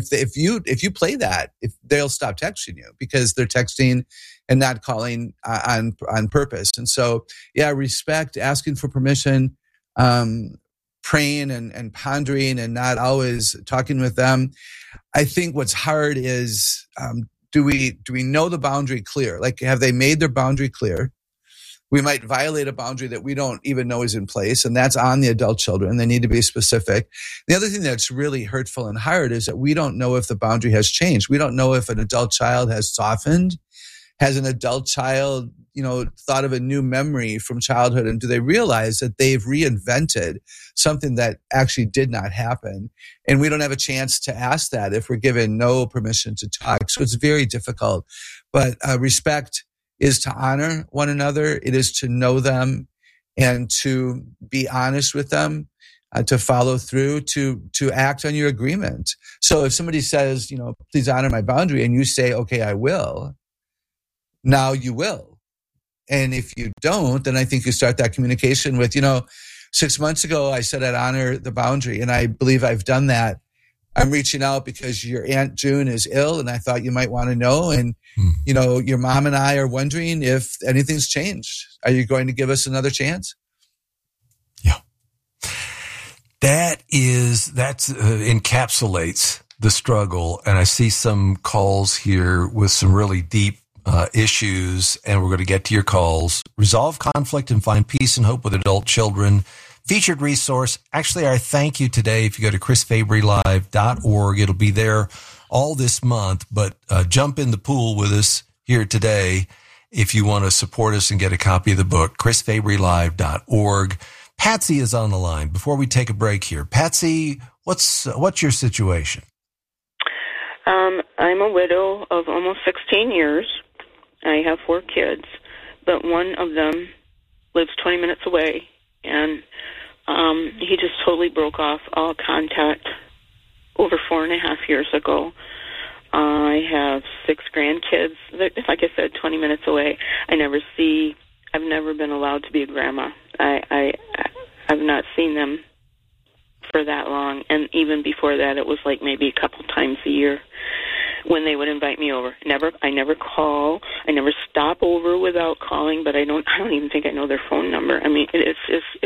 if you play that, if they'll stop texting you because they're texting and not calling on purpose. And so, yeah, respect, asking for permission, praying and pondering, and not always talking with them. I think what's hard is, do we know the boundary clear? Like, have they made their boundary clear? We might violate a boundary that we don't even know is in place, and that's on the adult children. They need to be specific. The other thing that's really hurtful and hard is that we don't know if the boundary has changed. We don't know if an adult child has softened. Has an adult child, thought of a new memory from childhood, and do they realize that they've reinvented something that actually did not happen? And we don't have a chance to ask that if we're given no permission to talk. So it's very difficult. But respect is to honor one another. It is to know them and to be honest with them, to follow through, to act on your agreement. So if somebody says, please honor my boundary, and you say, okay, I will, now you will. And if you don't, then I think you start that communication with, 6 months ago, I said I'd honor the boundary, and I believe I've done that. I'm reaching out because your Aunt June is ill, and I thought you might want to know. And, your mom and I are wondering if anything's changed. Are you going to give us another chance? Yeah. That encapsulates the struggle. And I see some calls here with some really deep issues, and we're going to get to your calls. Resolve conflict and find peace and hope with adult children. Featured resource. Actually, our thank you today, if you go to chrisfabrylive.org, it'll be there all this month, but jump in the pool with us here today if you want to support us and get a copy of the book, chrisfabrylive.org. Patsy is on the line. Before we take a break here, Patsy, what's your situation? I'm a widow of almost 16 years. I have 4 kids, but one of them lives 20 minutes away, and he just totally broke off all contact over 4.5 years ago. I have 6 grandkids, like I said, 20 minutes away. I've never been allowed to be a grandma. I've not seen them for that long, and even before that, it was like maybe a couple times a year when they would invite me over. I never call. I never stop over without calling, but I don't even think I know their phone number. I mean, it's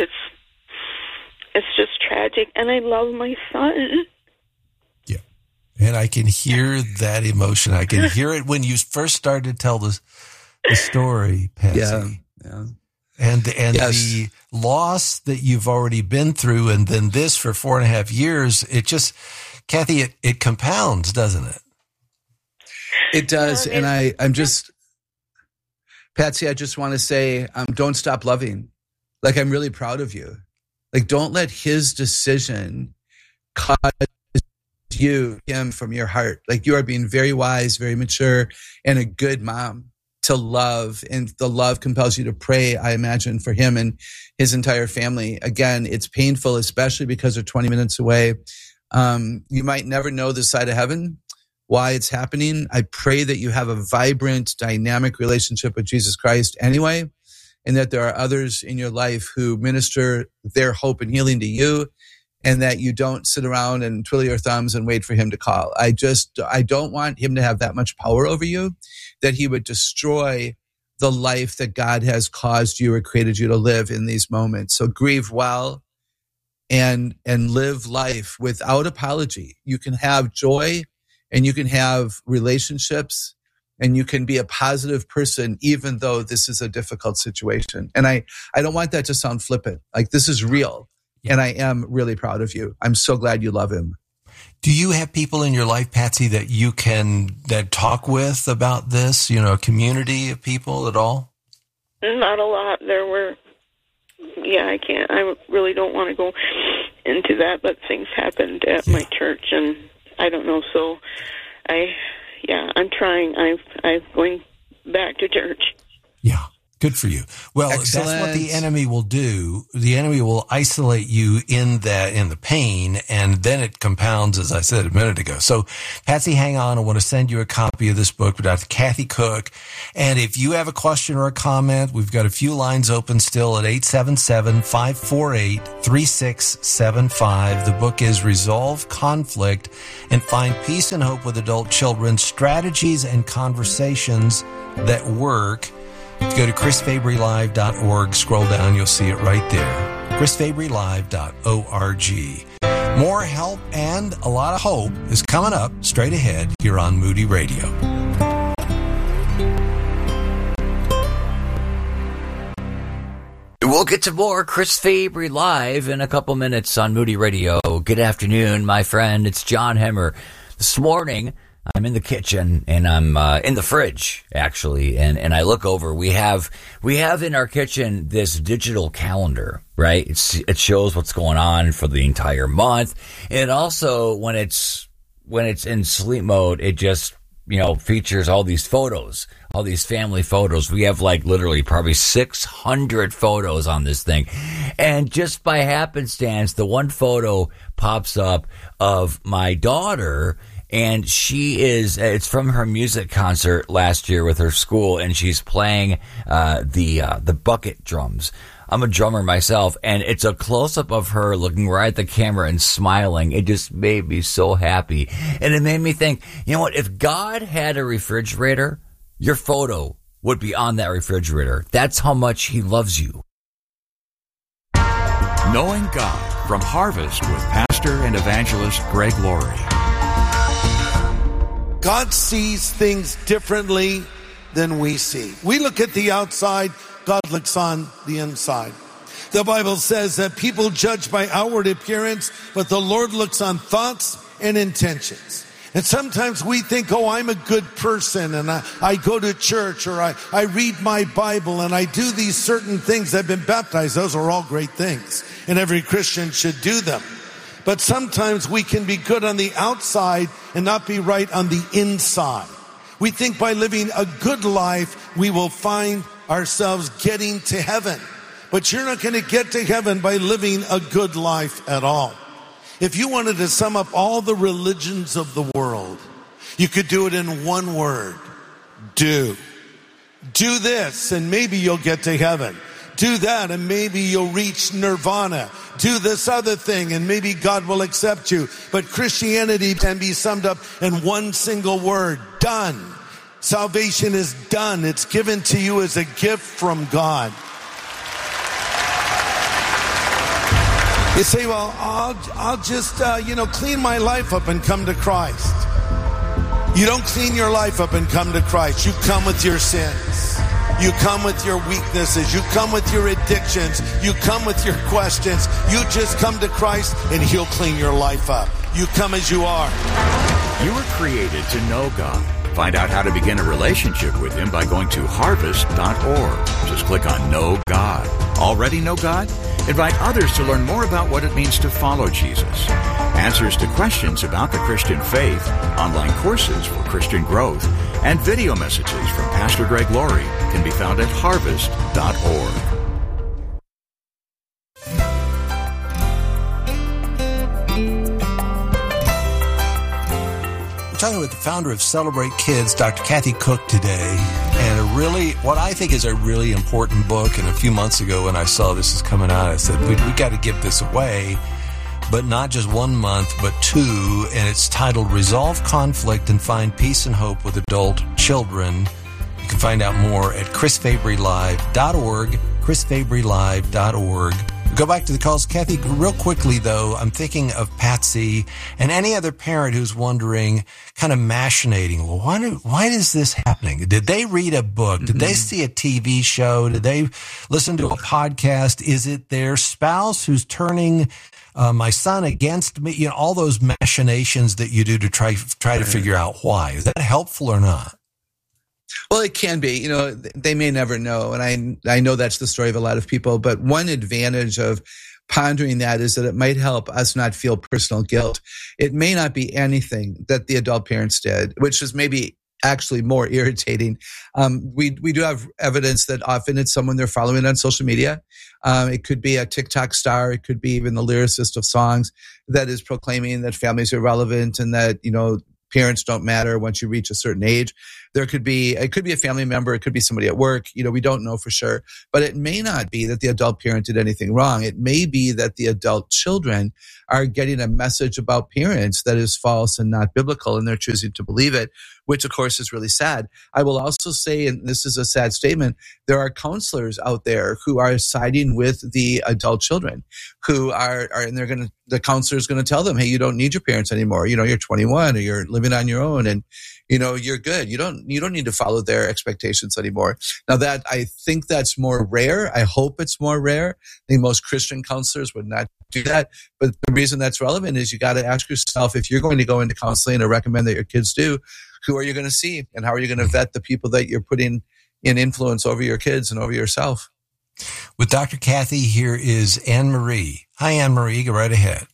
just tragic, and I love my son. Yeah, and I can hear that emotion. I can hear it when you first started to tell the story, Patsy. Yeah. And yes. The loss that you've already been through, and then this for 4.5 years, it just, Kathy, it compounds, doesn't it? It does. And I'm just, Patsy, I just want to say, don't stop loving. Like, I'm really proud of you. Like, don't let his decision cause him from your heart. Like, you are being very wise, very mature, and a good mom to love. And the love compels you to pray, I imagine, for him and his entire family. Again, it's painful, especially because they're 20 minutes away. You might never know this side of heaven, why it's happening. I pray that you have a vibrant, dynamic relationship with Jesus Christ anyway, and that there are others in your life who minister their hope and healing to you, and that you don't sit around and twiddle your thumbs and wait for him to call. I don't want him to have that much power over you, that he would destroy the life that God has caused you or created you to live in these moments. So grieve well and live life without apology. You can have joy, and you can have relationships, and you can be a positive person, even though this is a difficult situation. And I don't want that to sound flippant. Like, this is real. And I am really proud of you. I'm so glad you love him. Do you have people in your life, Patsy, that talk with about this? A community of people at all? Not a lot. There were, I really don't want to go into that, but things happened at my church, and I don't know. So I'm trying. I'm going back to church. Yeah. Good for you. Well, Excellent. That's what the enemy will do. The enemy will isolate you in the pain, and then it compounds, as I said a minute ago. So, Patsy, hang on. I want to send you a copy of this book by Dr. Kathy Cook. And if you have a question or a comment, we've got a few lines open still at 877-548-3675. The book is Resolve Conflict and Find Peace and Hope with Adult Children, Strategies and Conversations That Work. If you go to chrisfabrylive.org, scroll down, you'll see it right there. chrisfabrylive.org. More help and a lot of hope is coming up straight ahead here on Moody Radio. We'll get to more Chris Fabry Live in a couple minutes on Moody Radio. Good afternoon, my friend. It's John Hemmer. This morning, I'm in the kitchen and I'm in the fridge, actually, and I look over. We have in our kitchen this digital calendar, right? It shows what's going on for the entire month, and also when it's in sleep mode, it just features all these photos, all these family photos. We have like literally probably 600 photos on this thing, and just by happenstance, the one photo pops up of my daughter. And it's from her music concert last year with her school, and she's playing the bucket drums. I'm a drummer myself, and it's a close-up of her looking right at the camera and smiling. It just made me so happy. And it made me think, you know what, if God had a refrigerator, your photo would be on that refrigerator. That's how much he loves you. Knowing God from Harvest with Pastor and Evangelist Greg Laurie. God sees things differently than we see. We look at the outside, God looks on the inside. The Bible says that people judge by outward appearance, but the Lord looks on thoughts and intentions. And sometimes we think, I'm a good person, and I go to church, or I read my Bible, and I do these certain things. I've been baptized. Those are all great things, and every Christian should do them. But sometimes we can be good on the outside and not be right on the inside. We think by living a good life, we will find ourselves getting to heaven. But you're not going to get to heaven by living a good life at all. If you wanted to sum up all the religions of the world, you could do it in one word: do. Do this and maybe you'll get to heaven. Do that and maybe you'll reach nirvana. Do this other thing and maybe God will accept you. But Christianity can be summed up in one single word: done. Salvation is done. It's given to you as a gift from God. You say, well, I'll just, clean my life up and come to Christ. You don't clean your life up and come to Christ. You come with your sins. You come with your weaknesses. You come with your addictions. You come with your questions. You just come to Christ and He'll clean your life up. You come as you are. You were created to know God. Find out how to begin a relationship with Him by going to harvest.org. Just click on Know God. Already know God? Invite others to learn more about what it means to follow Jesus. Answers to questions about the Christian faith, online courses for Christian growth, and video messages from Pastor Greg Laurie can be found at harvest.org. Talking with the founder of Celebrate Kids, Dr. Kathy Cook, today, and what I think is a really important book. And a few months ago when I saw this is coming out, I said, we got to give this away, but not just 1 month, but 2. And it's titled Resolve Conflict and Find Peace and Hope with Adult Children. You can find out more at chrisfabrylive.org, chrisfabrylive.org. Go back to the calls. Kathy, real quickly, though, I'm thinking of Patsy and any other parent who's wondering, kind of machinating, well, why is this happening? Did they read a book? Did they see a TV show? Did they listen to a podcast? Is it their spouse who's turning my son against me? All those machinations that you do to try to figure out why. Is that helpful or not? Well, it can be. They may never know, and I know that's the story of a lot of people. But one advantage of pondering that is that it might help us not feel personal guilt. It may not be anything that the adult parents did, which is maybe actually more irritating. We do have evidence that often it's someone they're following on social media. It could be a TikTok star. It could be even the lyricist of songs that is proclaiming that families are irrelevant and that, parents don't matter once you reach a certain age. It could be a family member. It could be somebody at work. We don't know for sure, but it may not be that the adult parent did anything wrong. It may be that the adult children are getting a message about parents that is false and not biblical, and they're choosing to believe it, which of course is really sad. I will also say, and this is a sad statement, there are counselors out there who are siding with the adult children who are and the counselor is going to tell them, hey, you don't need your parents anymore. You're 21 or you're living on your own and you're good. You don't need to follow their expectations anymore. Now that I think that's more rare. I hope it's more rare. I think most Christian counselors would not do that. But the reason that's relevant is you got to ask yourself, if you're going to go into counseling or recommend that your kids do, who are you going to see and how are you going to vet the people that you're putting in influence over your kids and over yourself? With Dr. Kathy, here is Anne Marie. Hi, Anne Marie. Go right ahead.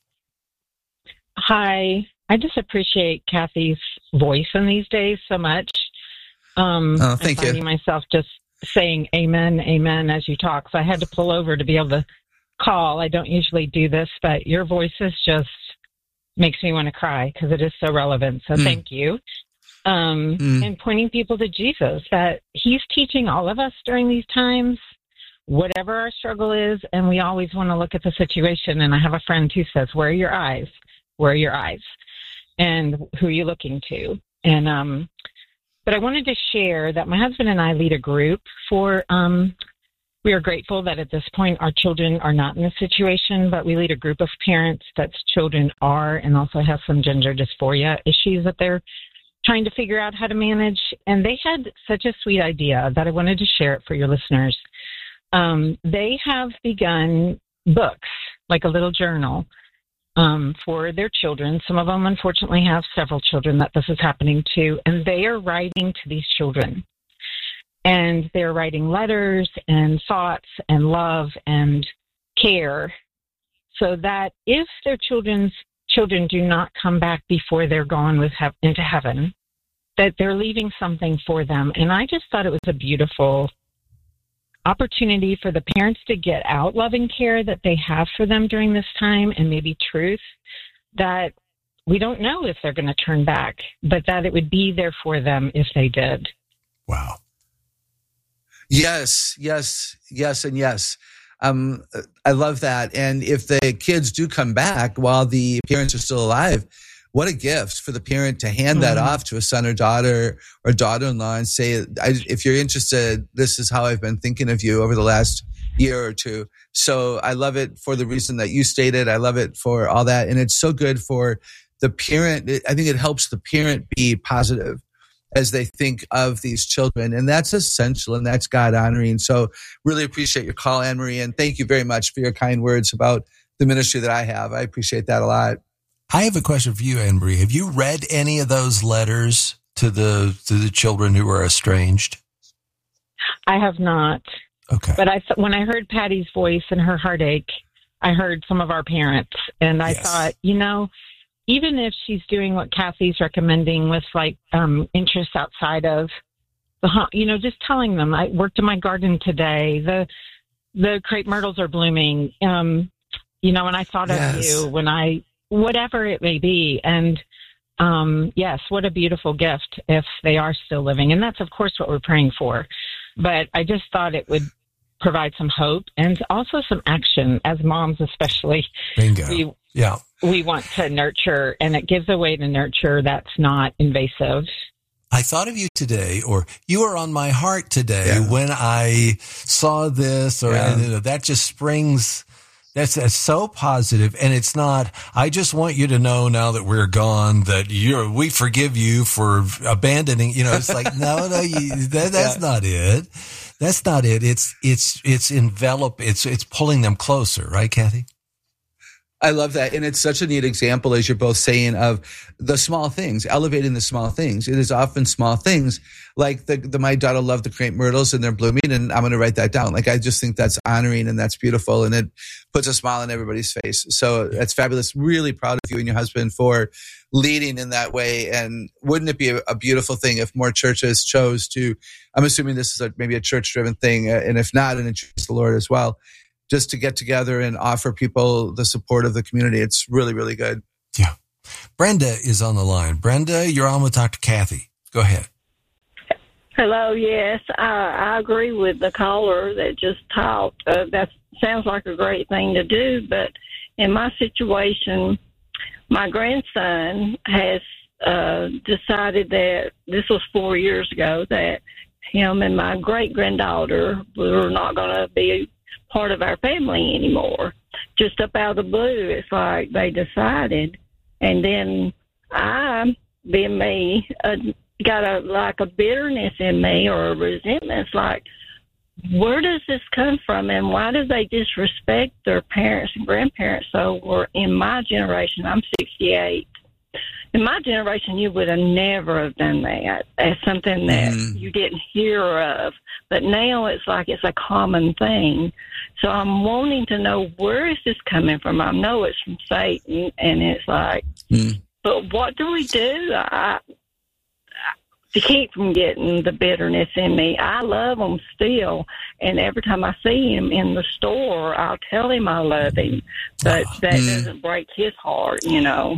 Hi. I just appreciate Kathy's voice in these days so much. Thank I'm you. finding myself just saying amen, amen as you talk. So I had to pull over to be able to call. I don't usually do this, but your voice is just makes me want to cry because it is so relevant. So thank you. And pointing people to Jesus, that he's teaching all of us during these times, whatever our struggle is, and we always want to look at the situation. And I have a friend who says, where are your eyes? Where are your eyes? And who are you looking to? And but I wanted to share that my husband and I lead a group for we are grateful that at this point our children are not in this situation, but we lead a group of parents that children are and also have some gender dysphoria issues that they're trying to figure out how to manage. And they had such a sweet idea that I wanted to share it for your listeners. They have begun books, like a little journal, for their children. Some of them, unfortunately, have several children that this is happening to, and they are writing to these children. And they're writing letters and thoughts and love and care so that if their children do not come back before they're gone into heaven, that they're leaving something for them. And I just thought it was a beautiful opportunity for the parents to get out loving care that they have for them during this time, and maybe truth that we don't know if they're going to turn back, but that it would be there for them if they did. Wow. Yes, and yes. I love that. And if the kids do come back while the parents are still alive, what a gift for the parent to hand that off to a son or daughter-in-law and say, if you're interested, this is how I've been thinking of you over the last year or two. So I love it for the reason that you stated. I love it for all that. And it's so good for the parent. I think it helps the parent be positive as they think of these children. And that's essential, and that's God-honoring. So really appreciate your call, Anne-Marie, and thank you very much for your kind words about the ministry that I have. I appreciate that a lot. I have a question for you, Anne-Marie. Have you read any of those letters to the children who are estranged? I have not. Okay. But when I heard Patty's voice and her heartache, I heard some of our parents, and I thought, even if she's doing what Kathy's recommending with interests outside of the, just telling them, I worked in my garden today. The crepe myrtles are blooming. And I thought of you whatever it may be. And yes, what a beautiful gift if they are still living. And that's of course what we're praying for. But I just thought it would provide some hope and also some action as moms, especially. Bingo. We want to nurture, and it gives a way to nurture that's not invasive. I thought of you today, or you were on my heart today when I saw this, or that just springs. That's so positive, and it's not. I just want you to know now that we're gone that we forgive you for abandoning. It's like no, that's not it. That's not it. It's envelop. It's pulling them closer, right, Kathy? I love that. And it's such a neat example, as you're both saying, of the small things, elevating the small things. It is often small things like my daughter loved the crepe myrtles and they're blooming, and I'm going to write that down. Like, I just think that's honoring and that's beautiful, and it puts a smile on everybody's face. So that's fabulous. Really proud of you and your husband for leading in that way. And wouldn't it be a beautiful thing if more churches chose to, I'm assuming this is maybe a church-driven thing, and if not, and it chooses the Lord as well, just to get together and offer people the support of the community. It's really, really good. Yeah. Brenda is on the line. Brenda, you're on with Dr. Kathy. Go ahead. Hello, yes. I agree with the caller that just talked. That sounds like a great thing to do, but in my situation, my grandson has decided that, this was 4 years ago, that him and my great-granddaughter were not going to be part of our family anymore. Just up out of the blue, it's like they decided. And then I, being me, got a bitterness in me, or a resentment. It's like, where does this come from, and why do they disrespect their parents and grandparents? So we're in my generation, I'm 68. In my generation, you would have never have done that as something that you didn't hear of. But now it's like it's a common thing. So I'm wanting to know, where is this coming from? I know it's from Satan, and it's like, but what do we do to keep from getting the bitterness in me? I love him still, and every time I see him in the store, I'll tell him I love him, but that doesn't break his heart, Yeah.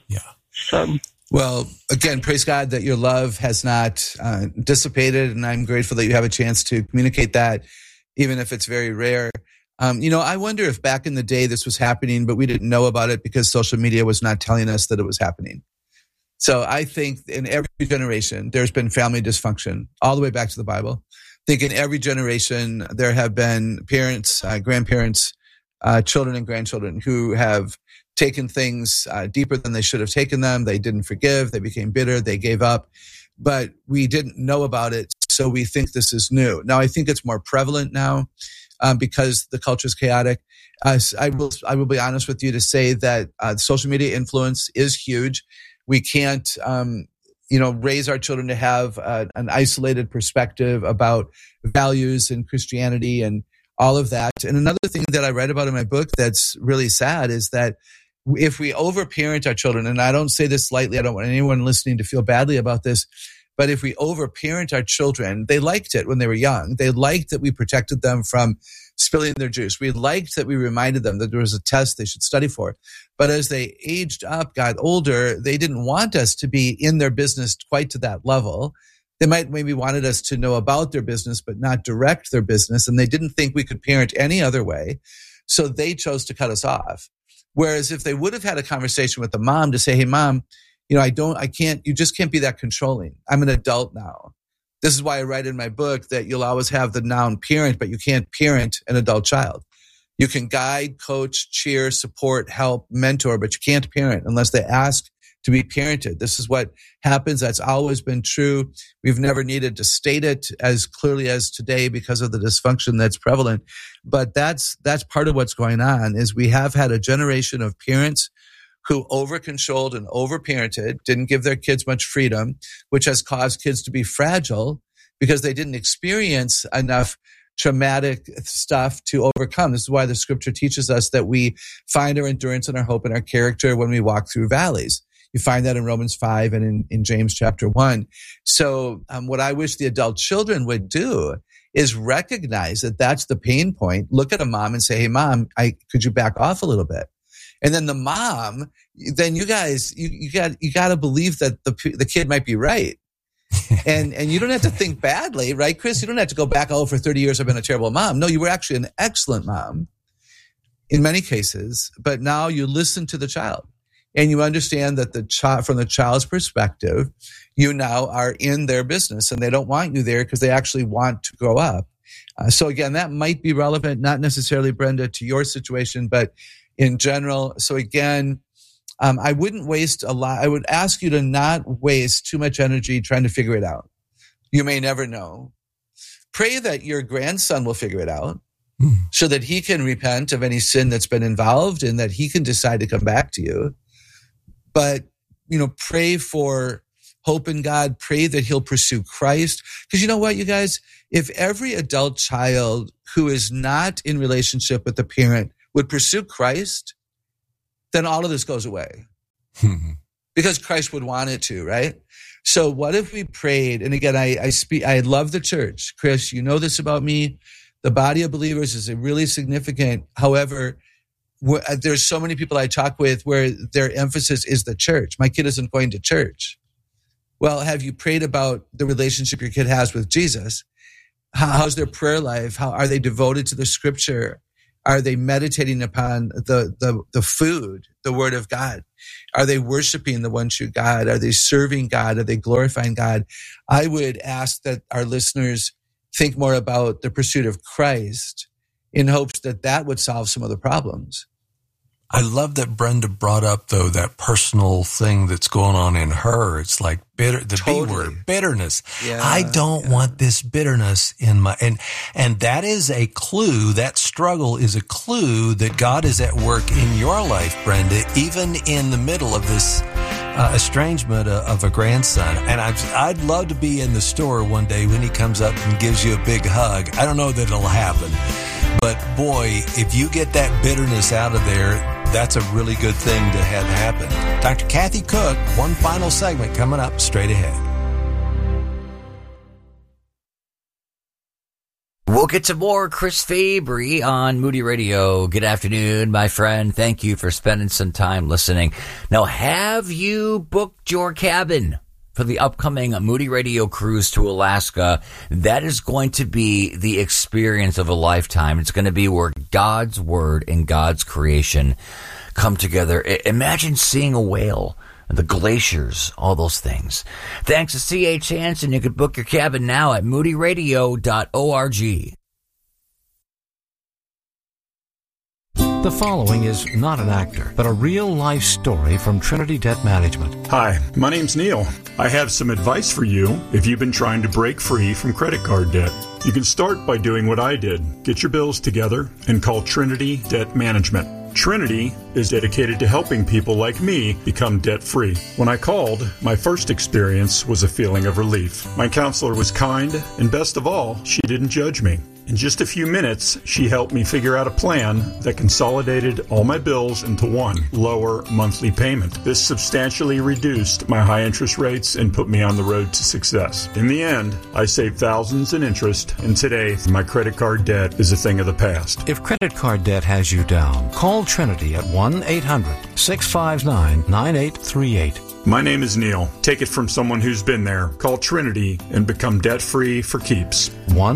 So, well, again, praise God that your love has not dissipated, and I'm grateful that you have a chance to communicate that, even if it's very rare. I wonder if back in the day this was happening, but we didn't know about it because social media was not telling us that it was happening. So I think in every generation, there's been family dysfunction all the way back to the Bible. I think in every generation, there have been parents, grandparents, children and grandchildren who have taken things deeper than they should have taken them. They didn't forgive. They became bitter. They gave up. But we didn't know about it, so we think this is new. Now, I think it's more prevalent now because the culture is chaotic. I will be honest with you to say that social media influence is huge. We can't, raise our children to have an isolated perspective about values and Christianity and all of that. And another thing that I read about in my book that's really sad is that if we overparent our children, and I don't say this lightly, I don't want anyone listening to feel badly about this, but if we overparent our children, they liked it when they were young. They liked that we protected them from spilling their juice. We liked that we reminded them that there was a test they should study for. But as they aged up, got older, they didn't want us to be in their business quite to that level. They might maybe wanted us to know about their business, but not direct their business. And they didn't think we could parent any other way. So they chose to cut us off. Whereas if they would have had a conversation with the mom to say, hey, Mom, you just can't be that controlling. I'm an adult now. This is why I write in my book that you'll always have the noun parent, but you can't parent an adult child. You can guide, coach, cheer, support, help, mentor, but you can't parent unless they ask to be parented. This is what happens. That's always been true. We've never needed to state it as clearly as today because of the dysfunction that's prevalent. But that's part of what's going on is we have had a generation of parents who over-controlled and over-parented, didn't give their kids much freedom, which has caused kids to be fragile because they didn't experience enough traumatic stuff to overcome. This is why the scripture teaches us that we find our endurance and our hope and our character when we walk through valleys. You find that in Romans 5 and in James chapter 1. So what I wish the adult children would do is recognize that that's the pain point. Look at a mom and say, hey, Mom, could you back off a little bit? And then the mom, then you guys, you got to believe that the kid might be right. and you don't have to think badly, right, Chris? You don't have to go back, for 30 years I've been a terrible mom. No, you were actually an excellent mom in many cases, but now you listen to the child and you understand that from the child's perspective, you now are in their business and they don't want you there because they actually want to grow up. So again, that might be relevant, not necessarily, Brenda, to your situation, but in general. So again, I wouldn't waste a lot. I would ask you to not waste too much energy trying to figure it out. You may never know. Pray that your grandson will figure it out. so that he can repent of any sin that's been involved and that he can decide to come back to you. But, pray for hope in God, pray that he'll pursue Christ. Because you know what, you guys, if every adult child who is not in relationship with the parent would pursue Christ, then all of this goes away. Because Christ would want it to, right? So what if we prayed, and again, I love the church. Chris, you know this about me. The body of believers is really significant. However, there's so many people I talk with where their emphasis is the church. My kid isn't going to church. Well, have you prayed about the relationship your kid has with Jesus? How's their prayer life? How are they devoted to the scripture? Are they meditating upon the food, the word of God? Are they worshiping the one true God? Are they serving God? Are they glorifying God? I would ask that our listeners think more about the pursuit of Christ in hopes that would solve some of the problems. I love that Brenda brought up, though, that personal thing that's going on in her. It's like B word, bitterness. Yeah, I don't want this bitterness in my, and that is a clue, that struggle is a clue that God is at work in your life, Brenda, even in the middle of this estrangement of a grandson. And I'd love to be in the store one day when he comes up and gives you a big hug. I don't know that it'll happen, but boy, if you get that bitterness out of there, that's a really good thing to have happen. Dr. Kathy Cook, one final segment coming up straight ahead. We'll get to more Chris Fabry on Moody Radio. Good afternoon, my friend. Thank you for spending some time listening. Now, have you booked your cabin for the upcoming Moody Radio cruise to Alaska? That is going to be the experience of a lifetime. It's going to be where God's word and God's creation come together. Imagine seeing a whale, the glaciers, all those things. Thanks to C.H. Hansen. You can book your cabin now at moodyradio.org. The following is not an actor, but a real-life story from Trinity Debt Management. Hi, my name's Neil. I have some advice for you if you've been trying to break free from credit card debt. You can start by doing what I did. Get your bills together and call Trinity Debt Management. Trinity is dedicated to helping people like me become debt-free. When I called, my first experience was a feeling of relief. My counselor was kind, and best of all, she didn't judge me. In just a few minutes, she helped me figure out a plan that consolidated all my bills into one lower monthly payment. This substantially reduced my high interest rates and put me on the road to success. In the end, I saved thousands in interest, and today, my credit card debt is a thing of the past. If credit card debt has you down, call Trinity at 1-800-659-9838. My name is Neil. Take it from someone who's been there. Call Trinity and become debt-free for keeps.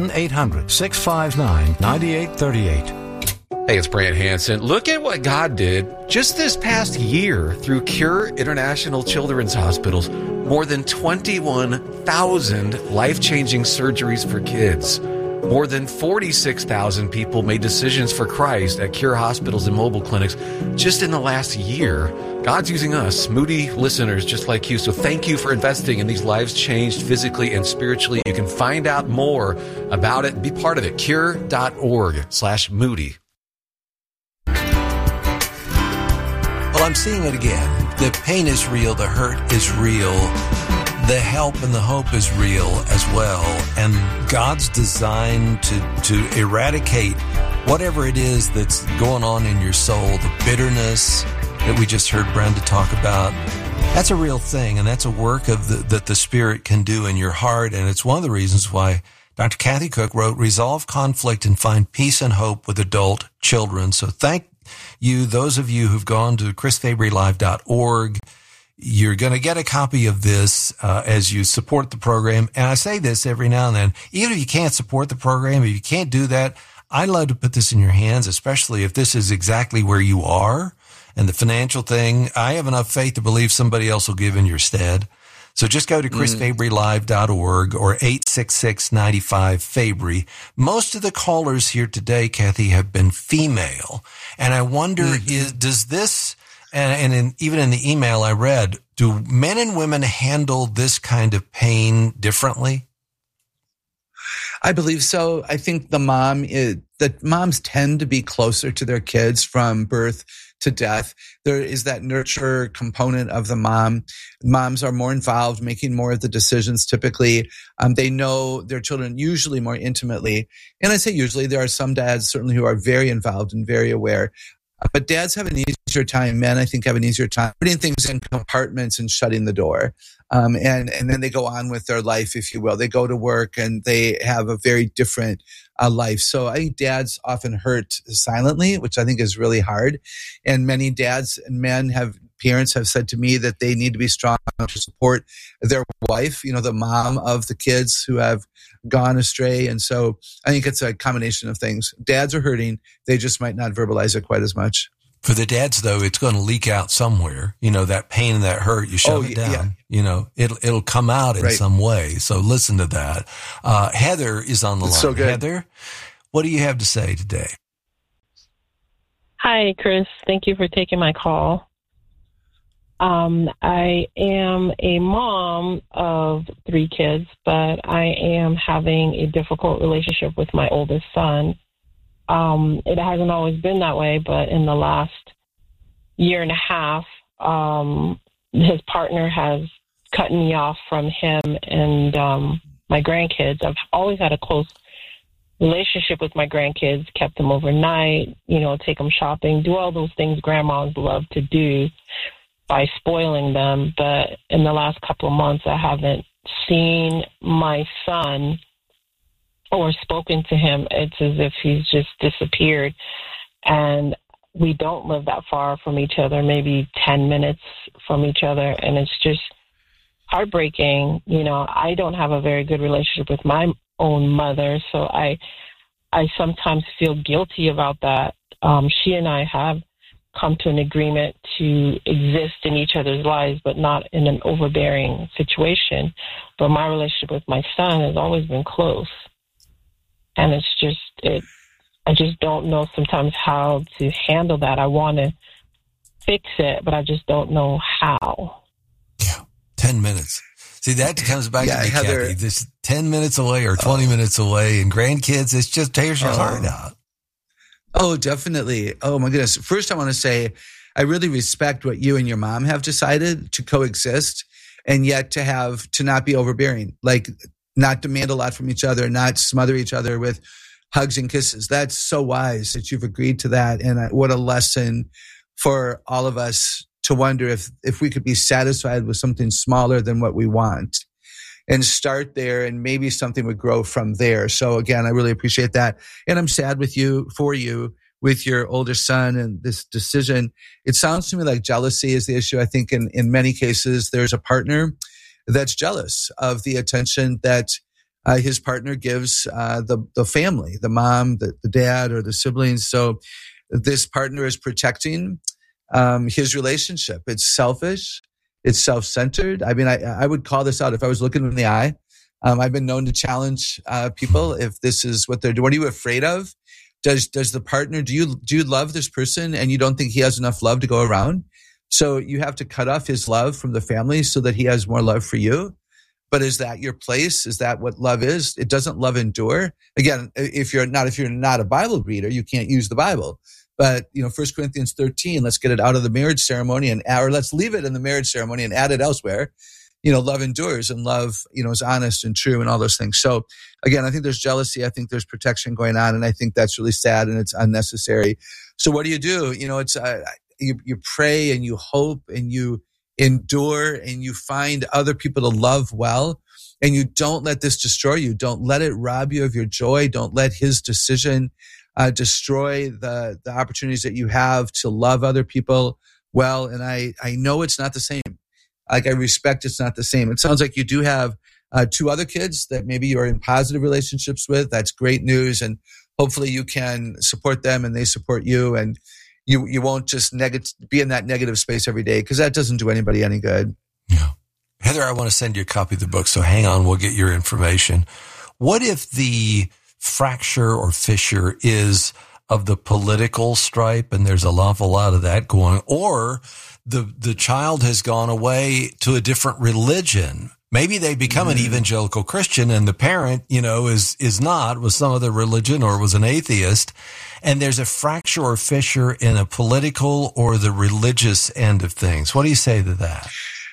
1-800-659-9838. Hey, it's Brant Hansen. Look at what God did just this past year through Cure International Children's Hospitals. More than 21,000 life-changing surgeries for kids. More than 46,000 people made decisions for Christ at Cure hospitals and mobile clinics just in the last year. God's using us, Moody listeners just like you. So thank you for investing in these lives changed physically and spiritually. You can find out more about it and be part of it. Cure.org/Moody. Well, I'm seeing it again. The pain is real. The hurt is real. The help and the hope is real as well. And God's designed to eradicate whatever it is that's going on in your soul, the bitterness that we just heard Brenda talk about. That's a real thing, and that's a work of that the Spirit can do in your heart. And it's one of the reasons why Dr. Kathy Cook wrote, Resolve Conflict and Find Peace and Hope with Adult Children. So thank you, those of you who've gone to chrisfabrylive.org. You're going to get a copy of this as you support the program. And I say this every now and then, even if you can't support the program, if you can't do that, I'd love to put this in your hands, especially if this is exactly where you are. And the financial thing, I have enough faith to believe somebody else will give in your stead. So just go to chrisfabrylive.org or 866-95-FABRY. Most of the callers here today, Kathy, have been female. And I wonder, does this... And even in the email I read, do men and women handle this kind of pain differently? I believe so. I think the mom that moms tend to be closer to their kids from birth to death. There is that nurture component of the mom. Moms are more involved, making more of the decisions typically. They know their children usually more intimately. And I say usually, there are some dads certainly who are very involved and very aware. But dads have an easier time. Men, I think, have an easier time putting things in compartments and shutting the door. And then they go on with their life, if you will. They go to work and they have a very different life. So I think dads often hurt silently, which I think is really hard. And many dads and parents have said to me that they need to be strong to support their wife, the mom of the kids who have gone astray. And so I think it's a combination of things. Dads are hurting. They just might not verbalize it quite as much. For the dads, though, it's going to leak out somewhere. That pain and that hurt, you shove it down. Yeah. It'll come out in some way. So listen to that. Heather is on the line. So good. Heather, what do you have to say today? Hi, Chris. Thank you for taking my call. I am a mom of 3 kids, but I am having a difficult relationship with my oldest son. It hasn't always been that way, but in the last year and a half, his partner has cut me off from him and my grandkids. I've always had a close relationship with my grandkids, kept them overnight, take them shopping, do all those things grandmas love to do by spoiling them. But in the last couple of months, I haven't seen my son or spoken to him. It's as if he's just disappeared. And we don't live that far from each other, maybe 10 minutes from each other. And it's just heartbreaking. I don't have a very good relationship with my own mother, so I sometimes feel guilty about that. She and I have come to an agreement to exist in each other's lives, but not in an overbearing situation. But my relationship with my son has always been close. And I just don't know sometimes how to handle that. I want to fix it, but I just don't know how. Yeah, 10 minutes. See, that comes back to me, Heather, Kathy. This 10 minutes away or 20 minutes away, and grandkids, it just tears your heart out. Oh, definitely. Oh, my goodness. First, I want to say I really respect what you and your mom have decided to coexist, and yet to not be overbearing, like not demand a lot from each other, not smother each other with hugs and kisses. That's so wise that you've agreed to that. And what a lesson for all of us to wonder if we could be satisfied with something smaller than what we want and start there, and maybe something would grow from there. So again, I really appreciate that. And I'm sad for you with your older son and this decision. It sounds to me like jealousy is the issue. I think in many cases, there's a partner that's jealous of the attention that his partner gives the family, the mom, the dad, or the siblings. So this partner is protecting his relationship. It's selfish. It's self-centered. I mean, I would call this out if I was looking in the eye. I've been known to challenge people if this is what they're doing. What are you afraid of? Does the partner, do you love this person and you don't think he has enough love to go around? So you have to cut off his love from the family so that he has more love for you. But is that your place? Is that what love is? It doesn't love endure. Again, if you're not a Bible reader, you can't use the Bible. But, 1 Corinthians 13, let's get it out of the marriage ceremony or let's leave it in the marriage ceremony and add it elsewhere. Love endures, and love, is honest and true and all those things. So again, I think there's jealousy. I think there's protection going on. And I think that's really sad and it's unnecessary. So what do? It's, you pray and you hope and you endure and you find other people to love well. And you don't let this destroy you. Don't let it rob you of your joy. Don't let his decision destroy the opportunities that you have to love other people well. And I know it's not the same. Like, I respect it's not the same. It sounds like you do have 2 other kids that maybe you're in positive relationships with. That's great news. And hopefully you can support them and they support you. And you won't just be in that negative space every day, because that doesn't do anybody any good. Yeah. Heather, I want to send you a copy of the book. So hang on, we'll get your information. What if the fracture or fissure is of the political stripe, and there's an awful lot of that going, or the child has gone away to a different religion. Maybe they become an evangelical Christian and the parent, is not, was some other religion or was an atheist. And there's a fracture or fissure in a political or the religious end of things. What do you say to that?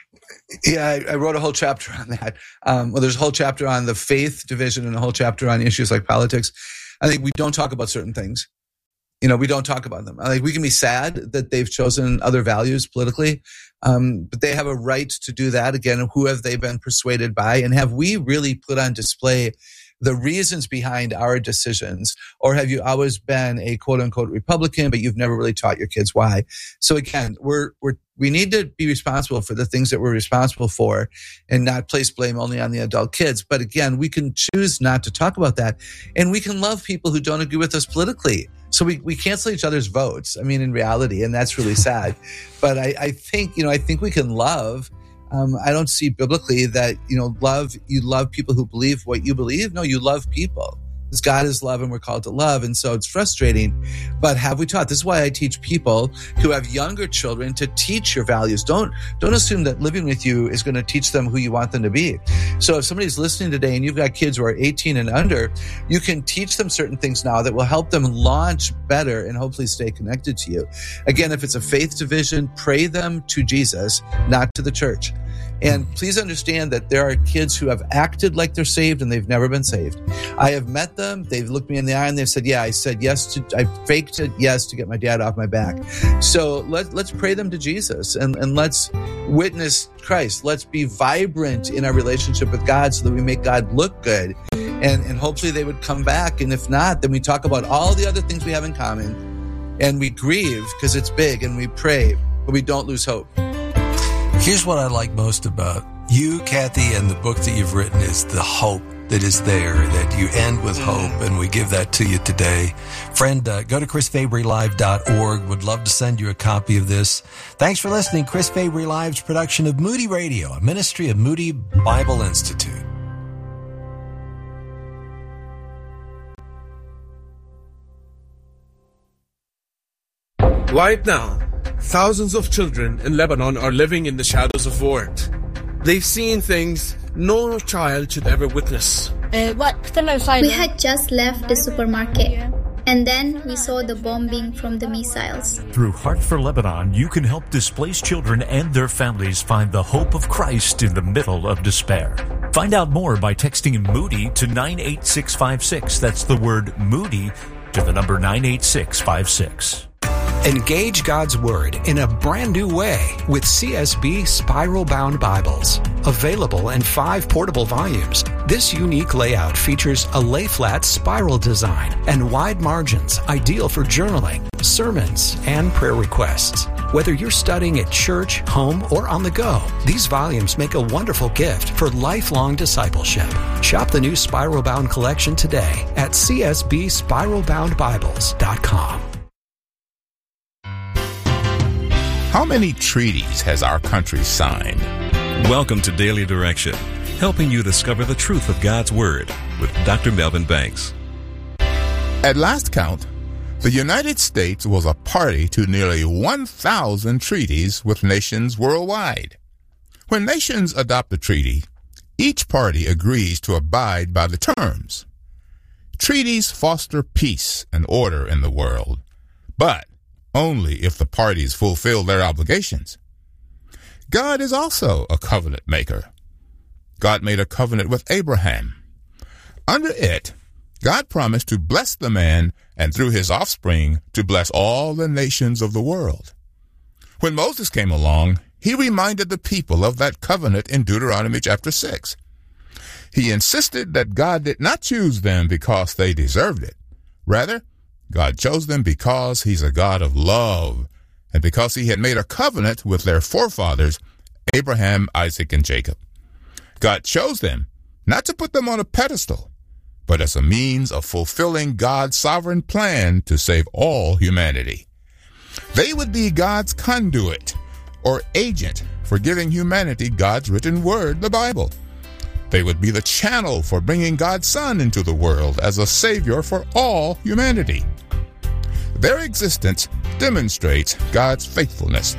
Yeah, I wrote a whole chapter on that. There's a whole chapter on the faith division and a whole chapter on issues like politics. I think we don't talk about certain things. We don't talk about them. I think we can be sad that they've chosen other values politically, but they have a right to do that. Again, who have they been persuaded by? And have we really put on display the reasons behind our decisions? Or have you always been a quote unquote Republican, but you've never really taught your kids why? So again, we need to be responsible for the things that we're responsible for and not place blame only on the adult kids. But again, we can choose not to talk about that. And we can love people who don't agree with us politically. So we cancel each other's votes. I mean, in reality, and that's really sad. But I think we can love. I don't see biblically that, you love people who believe what you believe. No, you love people. Because God is love and we're called to love. And so it's frustrating. But have we taught? This is why I teach people who have younger children to teach your values. Don't assume that living with you is going to teach them who you want them to be. So if somebody's listening today and you've got kids who are 18 and under, you can teach them certain things now that will help them launch better and hopefully stay connected to you. Again, if it's a faith division, pray them to Jesus, not to the church. And please understand that there are kids who have acted like they're saved and they've never been saved. I have met them. They've looked me in the eye and they've said, I faked it yes to get my dad off my back. So let's pray them to Jesus and let's witness Christ. Let's be vibrant in our relationship with God so that we make God look good. And hopefully they would come back. And if not, then we talk about all the other things we have in common and we grieve because it's big and we pray, but we don't lose hope. Here's what I like most about you, Kathy, and the book that you've written is the hope that is there, that you end with hope, and we give that to you today. Friend, go to chrisfabrylive.org. Would love to send you a copy of this. Thanks for listening. Chris Fabry Live's production of Moody Radio, a ministry of Moody Bible Institute. Right now, thousands of children in Lebanon are living in the shadows of war. They've seen things no child should ever witness. We had just left the supermarket, and then we saw the bombing from the missiles. Through Heart for Lebanon, you can help displaced children and their families find the hope of Christ in the middle of despair. Find out more by texting Moody to 98656. That's the word Moody to the number 98656. Engage God's Word in a brand new way with CSB Spiral-Bound Bibles. Available in 5 portable volumes, this unique layout features a lay-flat spiral design and wide margins, ideal for journaling, sermons, and prayer requests. Whether you're studying at church, home, or on the go, these volumes make a wonderful gift for lifelong discipleship. Shop the new Spiral-Bound collection today at csbspiralboundbibles.com. How many treaties has our country signed? Welcome to Daily Direction, helping you discover the truth of God's Word with Dr. Melvin Banks. At last count, the United States was a party to nearly 1,000 treaties with nations worldwide. When nations adopt a treaty, each party agrees to abide by the terms. Treaties foster peace and order in the world, but only if the parties fulfill their obligations. God is also a covenant maker. God made a covenant with Abraham. Under it, God promised to bless the man and through his offspring to bless all the nations of the world. When Moses came along, he reminded the people of that covenant in Deuteronomy chapter 6. He insisted that God did not choose them because they deserved it. Rather, God chose them because he's a God of love and because he had made a covenant with their forefathers, Abraham, Isaac, and Jacob. God chose them not to put them on a pedestal, but as a means of fulfilling God's sovereign plan to save all humanity. They would be God's conduit or agent for giving humanity God's written word, the Bible. They would be the channel for bringing God's Son into the world as a Savior for all humanity. Their existence demonstrates God's faithfulness.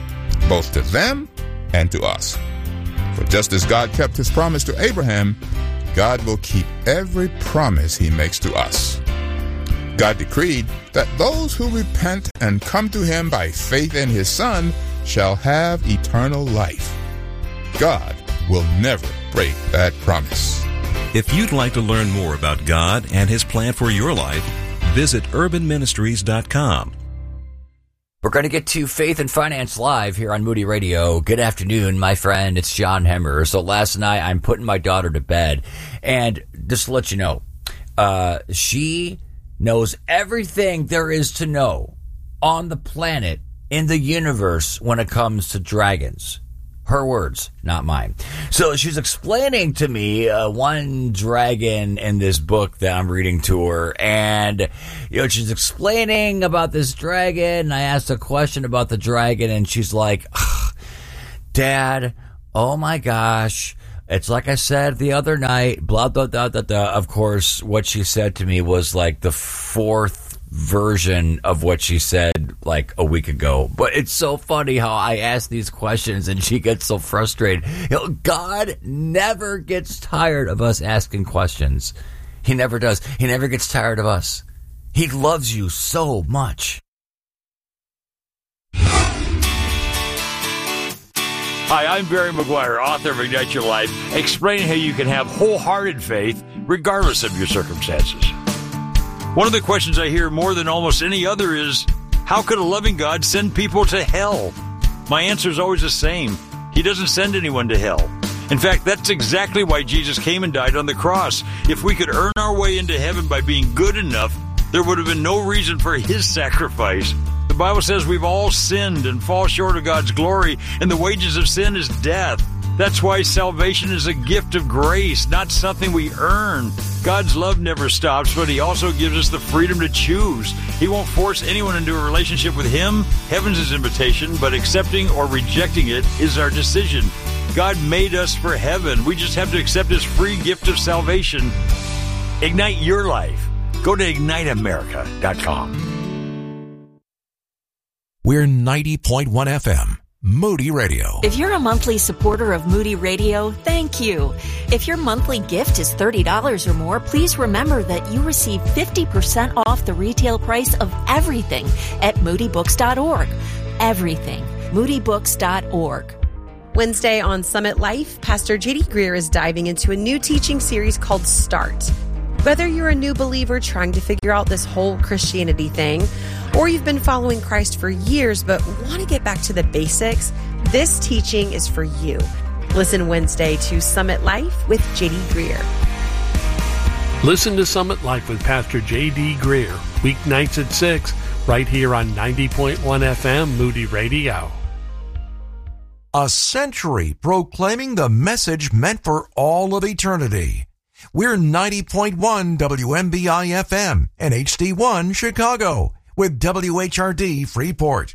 both to them and to us. For just as God kept his promise to Abraham, God will keep every promise he makes to us. God decreed that those who repent and come to him by faith in his Son shall have eternal life. God will never break that promise. If you'd like to learn more about God and his plan for your life, visit urbanministries.com. We're going to get to Faith and Finance Live here on Moody Radio. Good afternoon, my friend. It's John Hemmer. So last night I'm putting my daughter to bed, and just to let you know, she knows everything there is to know on the planet, in the universe, when it comes to dragons. Her words, not mine. So she's explaining to me one dragon in this book that I'm reading to her. And, she's explaining about this dragon. And I asked a question about the dragon. And she's like, Dad, oh my gosh. It's like I said the other night, blah, blah, blah, blah, blah. Of course, what she said to me was like the fourth version of what she said like a week ago. But it's so funny how I ask these questions and she gets so frustrated. God never gets tired of us asking questions. He never does. He never gets tired of us. He loves you so much. Hi, I'm Barry McGuire, author of Ignite Your Life, explaining how you can have wholehearted faith regardless of your circumstances. One of the questions I hear more than almost any other is, how could a loving God send people to hell? My answer is always the same. He doesn't send anyone to hell. In fact, that's exactly why Jesus came and died on the cross. If we could earn our way into heaven by being good enough, there would have been no reason for his sacrifice. The Bible says we've all sinned and fall short of God's glory, and the wages of sin is death. That's why salvation is a gift of grace, not something we earn. God's love never stops, but he also gives us the freedom to choose. He won't force anyone into a relationship with him. Heaven's his invitation, but accepting or rejecting it is our decision. God made us for heaven. We just have to accept his free gift of salvation. Ignite your life. Go to igniteamerica.com. We're 90.1 FM. Moody Radio. If you're a monthly supporter of Moody Radio, thank you. If your monthly gift is $30 or more, please remember that you receive 50% off the retail price of everything at moodybooks.org. Everything. moodybooks.org. Wednesday on Summit Life, Pastor J.D. Greer is diving into a new teaching series called Start. Whether you're a new believer trying to figure out this whole Christianity thing, or you've been following Christ for years but want to get back to the basics, this teaching is for you. Listen Wednesday to Summit Life with J.D. Greer. Listen to Summit Life with Pastor J.D. Greer, weeknights at 6, right here on 90.1 FM Moody Radio. A century proclaiming the message meant for all of eternity. We're 90.1 WMBI FM and HD1 Chicago with WHRD Freeport.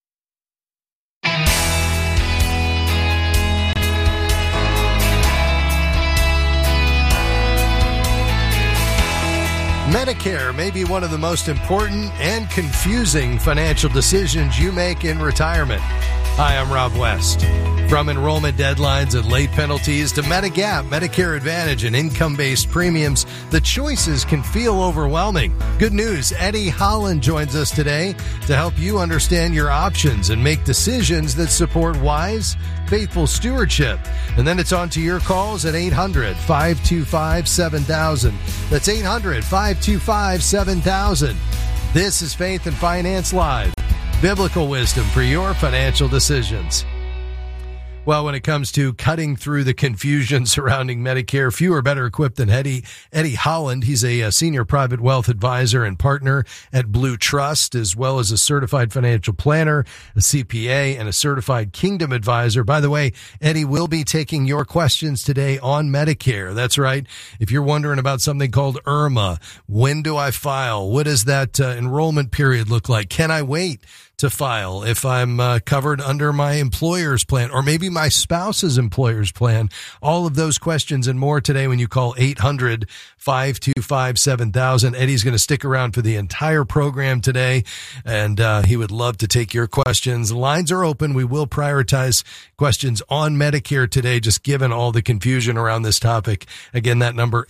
Medicare may be one of the most important and confusing financial decisions you make in retirement. Hi, I'm Rob West. From enrollment deadlines and late penalties to Medigap, Medicare Advantage, and income-based premiums, the choices can feel overwhelming. Good news, Eddie Holland joins us today to help you understand your options and make decisions that support wise, faithful stewardship. And then it's on to your calls at 800-525-7000. That's 800-525-7000. This is Faith and Finance Live. Biblical wisdom for your financial decisions. Well, when it comes to cutting through the confusion surrounding Medicare, few are better equipped than Eddie Holland. He's a senior private wealth advisor and partner at Blue Trust, as well as a certified financial planner, a CPA, and a certified Kingdom advisor. By the way, Eddie will be taking your questions today on Medicare. That's right. If you're wondering about something called IRMA, when do I file? What does that enrollment period look like? Can I wait to file, if I'm covered under my employer's plan, or maybe my spouse's employer's plan. All of those questions and more today when you call 800-525-7000. Eddie's going to stick around for the entire program today, and he would love to take your questions. Lines are open. We will prioritize questions on Medicare today, just given all the confusion around this topic. Again, that number,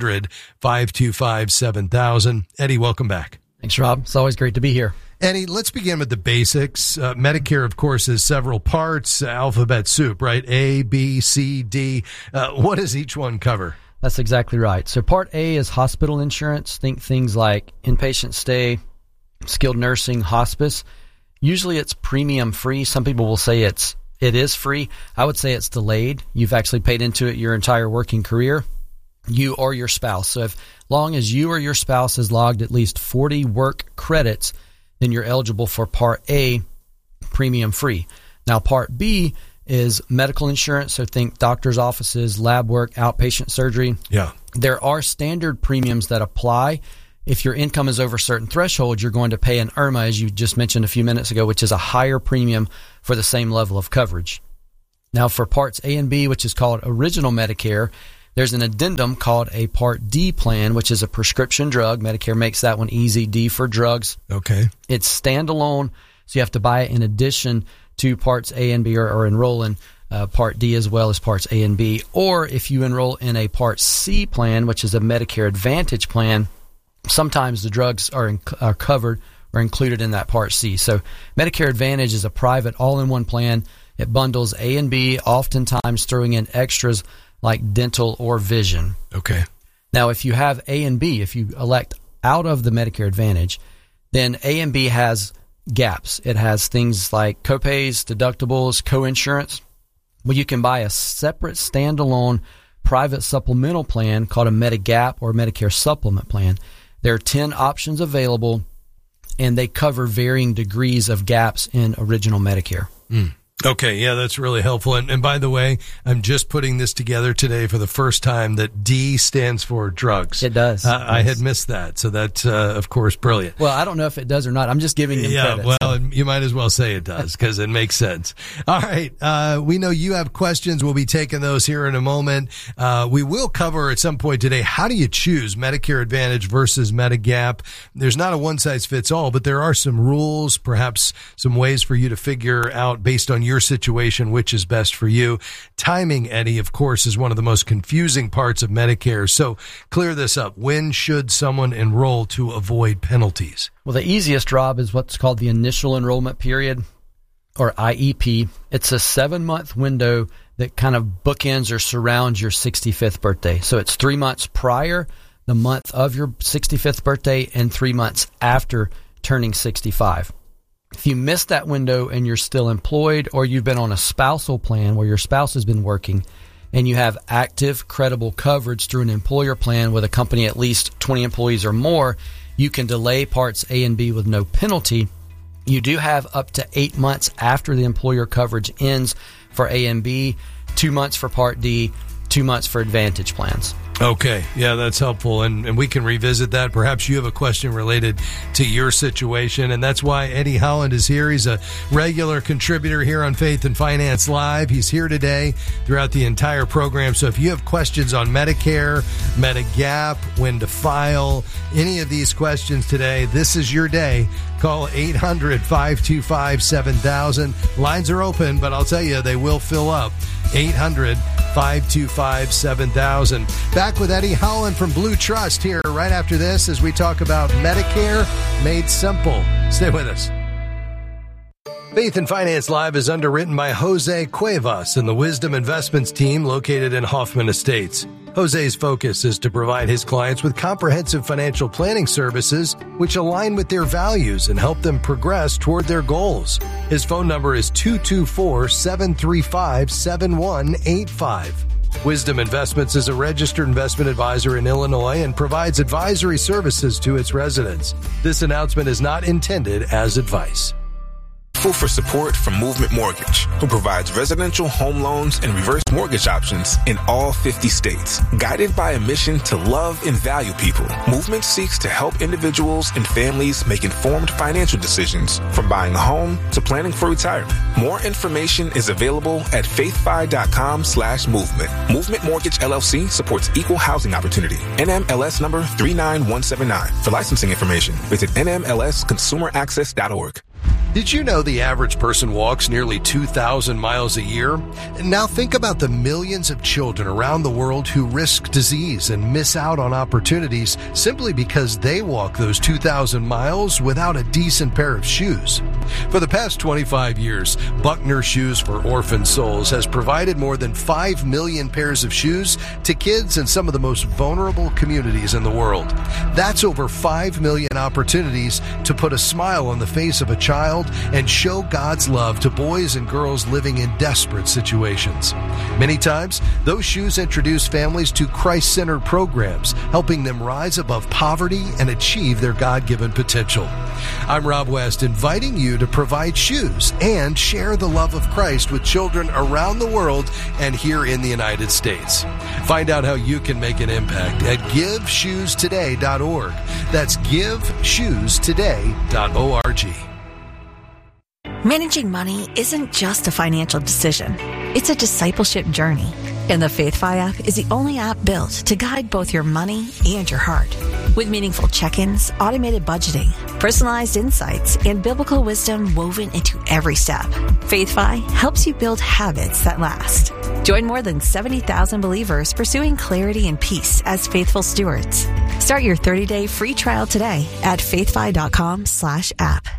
800-525-7000. Eddie, welcome back. Thanks, Rob. It's always great to be here. Eddie, let's begin with the basics. Medicare, of course, is several parts, alphabet soup, right? A, B, C, D. What does each one cover? That's exactly right. So Part A is hospital insurance. Think things like inpatient stay, skilled nursing, hospice. Usually it's premium free. Some people will say it is free. I would say it's delayed. You've actually paid into it your entire working career, you or your spouse. So if long as you or your spouse has logged at least 40 work credits, then you're eligible for Part A, premium free. Now, Part B is medical insurance. So think doctor's offices, lab work, outpatient surgery. Yeah. There are standard premiums that apply. If your income is over a certain threshold, you're going to pay an IRMA, as you just mentioned a few minutes ago, which is a higher premium for the same level of coverage. Now, for Parts A and B, which is called Original Medicare, there's an addendum called a Part D plan, which is a prescription drug. Medicare makes that one easy, D for drugs. Okay. It's standalone, so you have to buy it in addition to Parts A and B, or enroll in Part D as well as Parts A and B. Or if you enroll in a Part C plan, which is a Medicare Advantage plan, sometimes the drugs are covered or included in that Part C. So Medicare Advantage is a private all-in-one plan. It bundles A and B, oftentimes throwing in extras like dental or vision. Okay. Now, if you have A and B, if you elect out of the Medicare Advantage, then A and B has gaps. It has things like copays, deductibles, coinsurance. Well, you can buy a separate standalone private supplemental plan called a Medigap or Medicare Supplement plan. There are 10 options available, and they cover varying degrees of gaps in Original Medicare. Okay, yeah, that's really helpful. And by the way, I'm just putting this together today for the first time that D stands for drugs. It does. I had missed that, so that's, of course, brilliant. Well, I don't know if it does or not. I'm just giving them credit. Yeah, well, you might as well say it does because it makes sense. All right, we know you have questions. We'll be taking those here in a moment. We will cover at some point today, how do you choose Medicare Advantage versus Medigap? There's not a one-size-fits-all, but there are some rules, perhaps some ways for you to figure out based on your situation, which is best for you. Timing, Eddie, of course, is one of the most confusing parts of Medicare. So clear this up. When should someone enroll to avoid penalties? Well, the easiest, Rob, is what's called the initial enrollment period, or IEP. It's a 7-month window that kind of bookends or surrounds your 65th birthday. So it's 3 months prior, the month of your 65th birthday, and 3 months after turning 65. If you miss that window and you're still employed, or you've been on a spousal plan where your spouse has been working and you have active, credible coverage through an employer plan with a company at least 20 employees or more, you can delay Parts A and B with no penalty. You do have up to 8 months after the employer coverage ends for A and B, 2 months for Part D, 2 months for Advantage plans. Okay. Yeah, that's helpful. And we can revisit that. Perhaps you have a question related to your situation. And that's why Eddie Holland is here. He's a regular contributor here on Faith and Finance Live. He's here today throughout the entire program. So if you have questions on Medicare, Medigap, when to file, any of these questions today, this is your day. Call 800-525-7000. Lines are open, but I'll tell you, they will fill up. 800-525-7000. Back with Eddie Holland from Blue Trust here right after this as we talk about Medicare made simple. Stay with us. Faith and Finance Live is underwritten by Jose Cuevas and the Wisdom Investments team located in Hoffman Estates. Jose's focus is to provide his clients with comprehensive financial planning services which align with their values and help them progress toward their goals. His phone number is 224-735-7185. Wisdom Investments is a registered investment advisor in Illinois and provides advisory services to its residents. This announcement is not intended as advice. For support from Movement Mortgage, who provides residential home loans and reverse mortgage options in all 50 states. Guided by a mission to love and value people, Movement seeks to help individuals and families make informed financial decisions, from buying a home to planning for retirement. More information is available at faithfi.com/movement. Movement Mortgage LLC supports equal housing opportunity. NMLS number 39179. For licensing information, visit nmlsconsumeraccess.org. Did you know the average person walks nearly 2,000 miles a year? Now think about the millions of children around the world who risk disease and miss out on opportunities simply because they walk those 2,000 miles without a decent pair of shoes. For the past 25 years, Buckner Shoes for Orphan Souls has provided more than 5 million pairs of shoes to kids in some of the most vulnerable communities in the world. That's over 5 million opportunities to put a smile on the face of a child and show God's love to boys and girls living in desperate situations. Many times, those shoes introduce families to Christ-centered programs, helping them rise above poverty and achieve their God-given potential. I'm Rob West, inviting you to provide shoes and share the love of Christ with children around the world and here in the United States. Find out how you can make an impact at GiveShoesToday.org. That's GiveShoesToday.org. Managing money isn't just a financial decision. It's a discipleship journey. And the FaithFi app is the only app built to guide both your money and your heart. With meaningful check-ins, automated budgeting, personalized insights, and biblical wisdom woven into every step, FaithFi helps you build habits that last. Join more than 70,000 believers pursuing clarity and peace as faithful stewards. Start your 30-day free trial today at faithfi.com/app.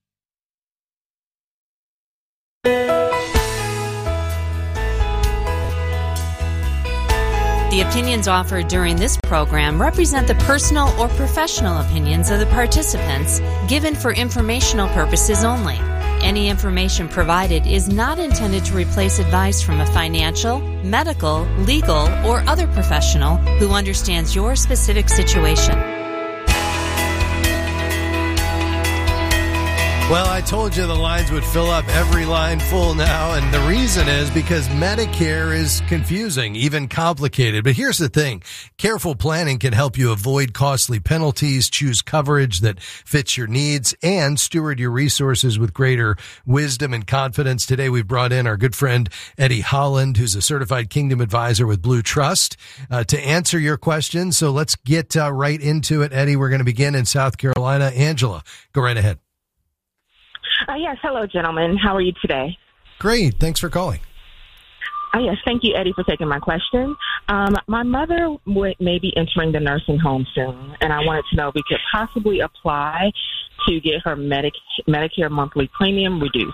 The opinions offered during this program represent the personal or professional opinions of the participants, given for informational purposes only. Any information provided is not intended to replace advice from a financial, medical, legal, or other professional who understands your specific situation. Well, I told you the lines would fill up, every line full now, and the reason is because Medicare is confusing, even complicated. But here's the thing. Careful planning can help you avoid costly penalties, choose coverage that fits your needs, and steward your resources with greater wisdom and confidence. Today, we've brought in our good friend Eddie Holland, who's a certified Kingdom advisor with Blue Trust, to answer your questions. So let's get right into it, Eddie. We're going to begin in South Carolina. Angela, go right ahead. Yes. Hello, gentlemen. How are you today? Great. Thanks for calling. Yes. Thank you, Eddie, for taking my question. My mother may be entering the nursing home soon, and I wanted to know if we could possibly apply to get her Medicare monthly premium reduced.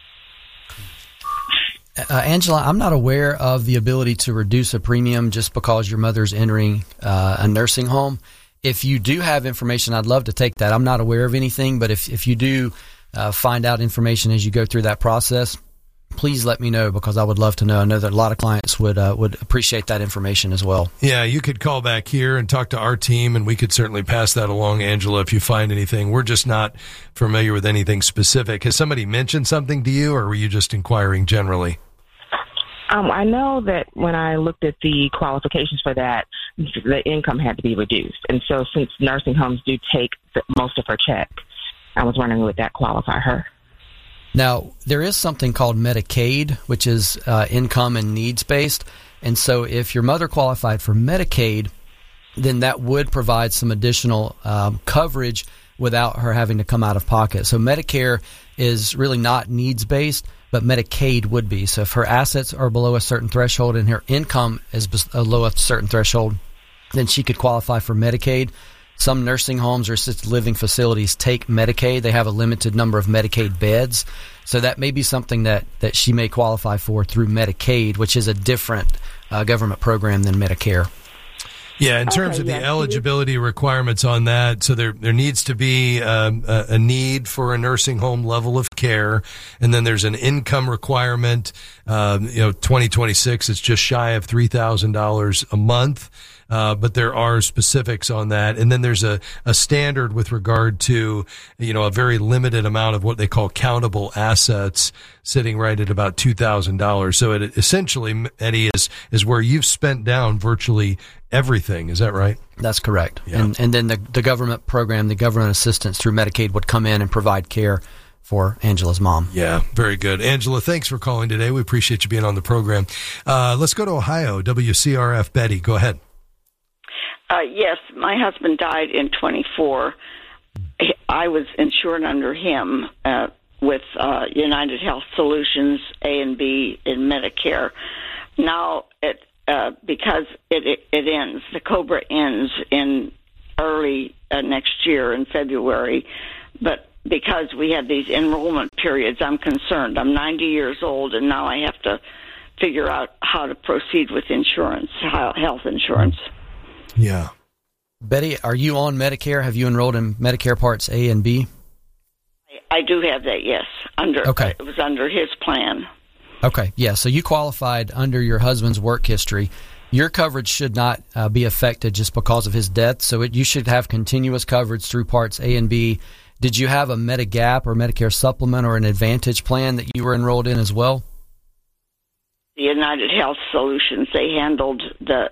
Angela, I'm not aware of the ability to reduce a premium just because your mother's entering a nursing home. If you do have information, I'd love to take that. I'm not aware of anything, but if you do find out information as you go through that process, please let me know, because I would love to know. I know that a lot of clients would appreciate that information as well. Yeah, you could call back here and talk to our team, and we could certainly pass that along, Angela, if you find anything. We're just not familiar with anything specific. Has somebody mentioned something to you, or were you just inquiring generally? I know that when I looked at the qualifications for that, the income had to be reduced. And so since nursing homes do take most of her check, I was wondering, would that qualify her? Now, there is something called Medicaid, which is income and needs-based. And so if your mother qualified for Medicaid, then that would provide some additional coverage without her having to come out of pocket. So Medicare is really not needs-based, but Medicaid would be. So if her assets are below a certain threshold and her income is below a certain threshold, then she could qualify for Medicaid. Some nursing homes or assisted living facilities take Medicaid. They have a limited number of Medicaid beds. So that may be something that she may qualify for through Medicaid, which is a different government program than Medicare. Yeah, in terms of the eligibility requirements on that, so there needs to be a need for a nursing home level of Medicare, and then there's an income requirement. 2026, it's just shy of $3,000 a month. But there are specifics on that. And then there's a standard with regard to, a very limited amount of what they call countable assets sitting right at about $2,000. So it essentially, Eddie, is where you've spent down virtually everything. Is that right? That's correct. Yeah. And then the government program, the government assistance through Medicaid would come in and provide care for Angela's mom. Yeah, very good. Angela, thanks for calling today. We appreciate you being on the program. Let's go to Ohio, WCRF. Betty, go ahead. Yes, my husband died in 24. I was insured under him with United Health Solutions, A and B in Medicare. Now, because it ends, the COBRA ends in early next year in February, but because we have these enrollment periods, I'm concerned. I'm 90 years old, and now I have to figure out how to proceed with insurance, health insurance. Yeah. Betty, are you on Medicare? Have you enrolled in Medicare Parts A and B? I do have that, yes. Okay. It was under his plan. Okay, yeah. So you qualified under your husband's work history. Your coverage should not be affected just because of his death. So you should have continuous coverage through Parts A and B. Did you have a Medigap or Medicare Supplement or an Advantage plan that you were enrolled in as well? The United Health Solutions, they handled the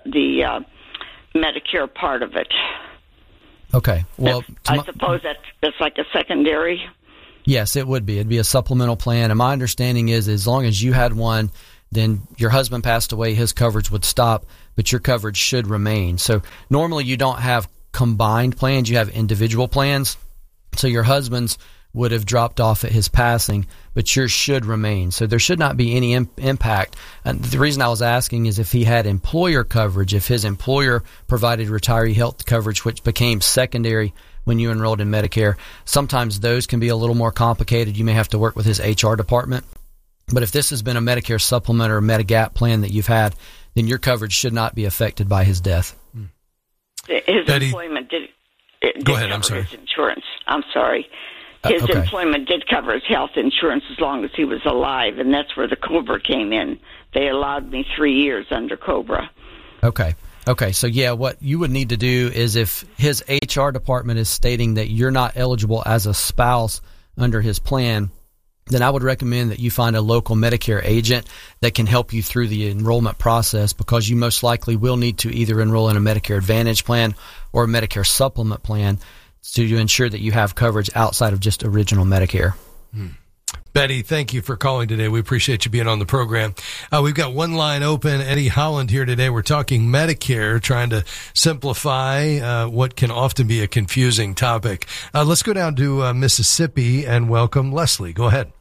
Medicare part of it. Okay. Well, I suppose that's like a secondary. Yes, it would be. It'd be a supplemental plan. And my understanding is as long as you had one, then your husband passed away, his coverage would stop, but your coverage should remain. So normally you don't have combined plans, you have individual plans. So your husband's would have dropped off at his passing, but yours should remain. So there should not be any impact. And the reason I was asking is if he had employer coverage, if his employer provided retiree health coverage, which became secondary when you enrolled in Medicare, sometimes those can be a little more complicated. You may have to work with his HR department. But if this has been a Medicare Supplement or Medigap plan that you've had, then your coverage should not be affected by his death. His Betty, employment did go ahead. cover I'm sorry. his insurance. I'm sorry. His okay. employment did cover his health insurance as long as he was alive, and that's where the COBRA came in. They allowed me 3 years under COBRA. Okay. So yeah, what you would need to do is if his HR department is stating that you're not eligible as a spouse under his plan, then I would recommend that you find a local Medicare agent that can help you through the enrollment process, because you most likely will need to either enroll in a Medicare Advantage plan or a Medicare Supplement plan to ensure that you have coverage outside of just original Medicare. Betty, thank you for calling today. We appreciate you being on the program. We've got one line open. Eddie Holland here today. We're talking Medicare, trying to simplify what can often be a confusing topic. Let's go down to Mississippi and welcome Leslie. Go ahead.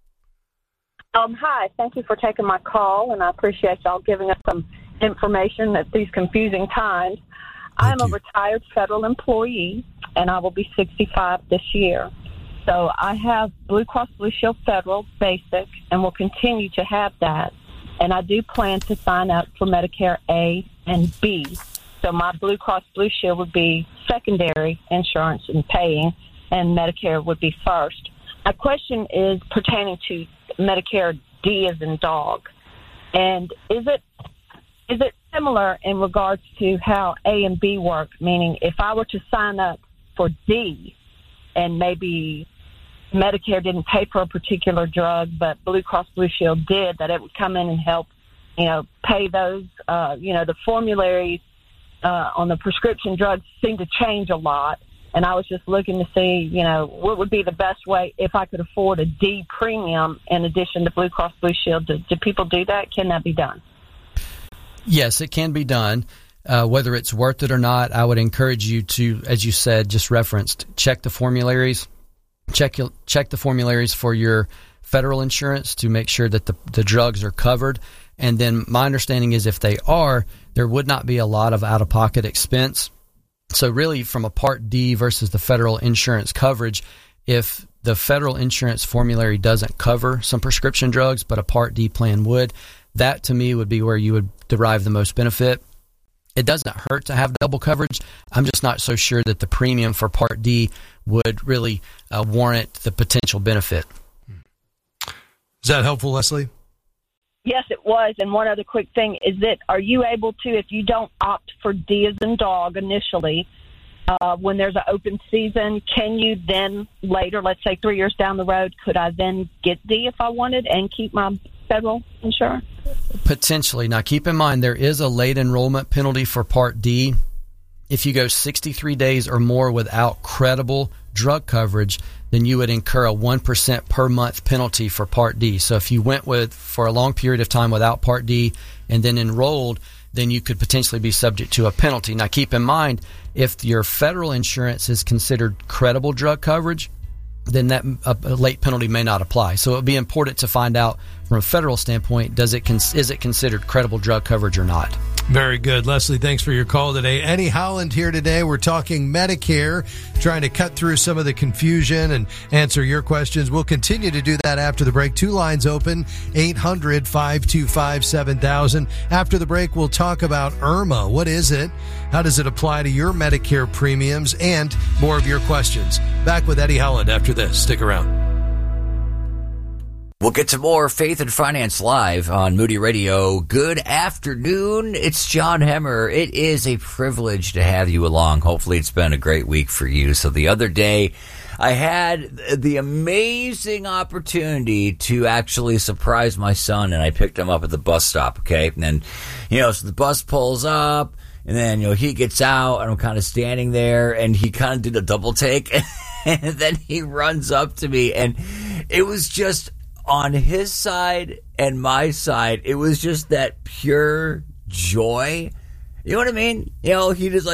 Hi, thank you for taking my call, and I appreciate y'all giving us some information at these confusing times. I am a retired federal employee, and I will be 65 this year. So I have Blue Cross Blue Shield Federal Basic, and will continue to have that. And I do plan to sign up for Medicare A and B. So my Blue Cross Blue Shield would be secondary insurance and paying, and Medicare would be first. My question is pertaining to Medicare D as in dog. And is it similar in regards to how A and B work? Meaning if I were to sign up for D and maybe Medicare didn't pay for a particular drug, but Blue Cross Blue Shield did, that it would come in and help, pay those, the formularies on the prescription drugs seem to change a lot. And I was just looking to see, what would be the best way if I could afford a D premium in addition to Blue Cross Blue Shield. Do people do that? Can that be done? Yes, it can be done. Whether it's worth it or not, I would encourage you to, as you said, just referenced, check the formularies. Check the formularies for your federal insurance to make sure that the drugs are covered. And then my understanding is if they are, there would not be a lot of out-of-pocket expense. So really from a Part D versus the federal insurance coverage, if the federal insurance formulary doesn't cover some prescription drugs, but a Part D plan would, that to me would be where you would derive the most benefit. It doesn't hurt to have double coverage. I'm just not so sure that the premium for Part D would really warrant the potential benefit. Is that helpful, Leslie? Yes, it was. And one other quick thing is that are you able to, if you don't opt for D as in dog initially, when there's an open season, can you then later, let's say 3 years down the road, could I then get D if I wanted and keep my federal insurance? Potentially. Now, keep in mind, there is a late enrollment penalty for Part D. If you go 63 days or more without credible drug coverage, then you would incur a 1% per month penalty for Part D. So if you went for a long period of time without Part D and then enrolled, then you could potentially be subject to a penalty. Now, keep in mind, if your federal insurance is considered credible drug coverage, then that a late penalty may not apply. So it would be important to find out from a federal standpoint, is it considered credible drug coverage or not? Very good. Leslie, thanks for your call today. Eddie Holland here today. We're talking Medicare, trying to cut through some of the confusion and answer your questions. We'll continue to do that after the break. 2 lines open, 800-525-7000. After the break, we'll talk about IRMAA. What is it? How does it apply to your Medicare premiums? And more of your questions. Back with Eddie Holland after this. Stick around. We'll get to more Faith and Finance Live on Moody Radio. Good afternoon. It's John Hemmer. It is a privilege to have you along. Hopefully it's been a great week for you. So the other day, I had the amazing opportunity to actually surprise my son, and I picked him up at the bus stop, okay? And then, so the bus pulls up, and then, he gets out, and I'm kind of standing there, and he kind of did a double take, and then he runs up to me, and it was just on his side and my side, it was just that pure joy. You know what I mean? He just